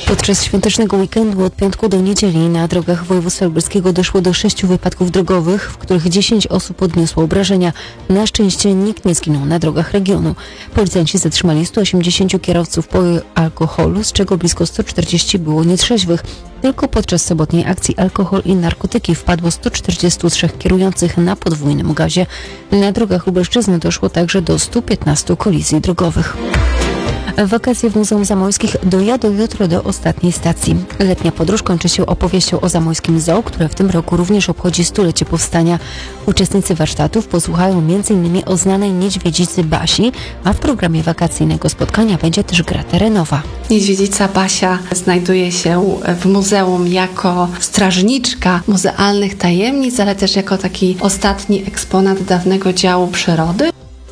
Podczas świątecznego weekendu od piątku do niedzieli na drogach województwa lubelskiego doszło do 6 wypadków drogowych, w których 10 osób odniosło obrażenia. Na szczęście nikt nie zginął na drogach regionu. Policjanci zatrzymali 180 kierowców po alkoholu, z czego blisko 140 było nietrzeźwych. Tylko podczas sobotniej akcji Alkohol i narkotyki wpadło 143 kierujących na podwójnym gazie. Na drogach Lubelszczyzny doszło także do 115 kolizji drogowych. Wakacje w Muzeum Zamojskich dojadą jutro do ostatniej stacji. Letnia podróż kończy się opowieścią o zamojskim zoo, które w tym roku również obchodzi 100-lecie powstania. Uczestnicy warsztatów posłuchają m.in. o znanej niedźwiedzicy Basi, a w programie wakacyjnego spotkania będzie też gra terenowa. Niedźwiedzica Basia znajduje się w muzeum jako strażniczka muzealnych tajemnic, ale też jako taki ostatni eksponat dawnego działu przyrody.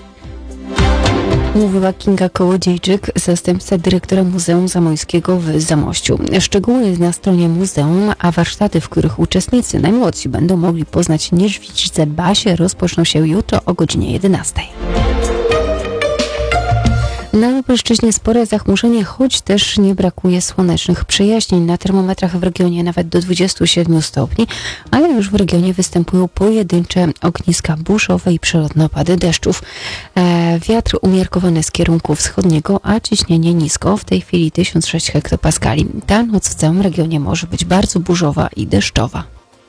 Mówiła Kinga Kołodziejczyk, zastępca dyrektora Muzeum Zamojskiego w Zamościu. Szczegóły na stronie muzeum, a warsztaty, w których uczestnicy najmłodsi będą mogli poznać niedźwiedzicę Basię, rozpoczną się jutro o godzinie 11. Na Lubelszczyźnie spore zachmurzenie, choć też nie brakuje słonecznych przejaśnień. Na termometrach w regionie nawet do 27 stopni, ale już w regionie występują pojedyncze ogniska burzowe i przelotne opady deszczów. Wiatr umiarkowany z kierunku wschodniego, a ciśnienie nisko, w tej chwili 1006 hektopaskali. Ta noc w całym regionie może być bardzo burzowa i deszczowa.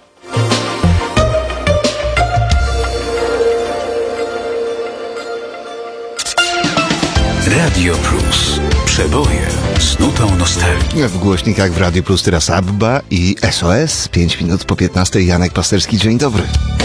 Radio Plus. Przeboje z nutą nostalgii. W głośnikach w Radio Plus teraz ABBA i SOS. 5 minut po 15. Janek Pasterski, dzień dobry.